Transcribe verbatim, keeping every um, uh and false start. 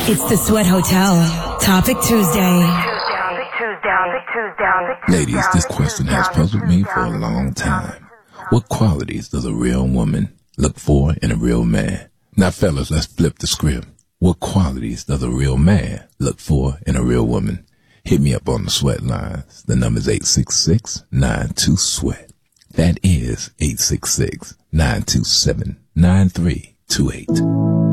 It's the Sweat Hotel. Topic Tuesday. Ladies, this question has puzzled me for a long time. What qualities does a real woman look for in a real man? Now, fellas, let's flip the script. What qualities does a real man look for in a real woman? Hit me up on the sweat lines. The number's eight six six, nine two, sweat. That is eight six six, nine two seven, nine three two eight.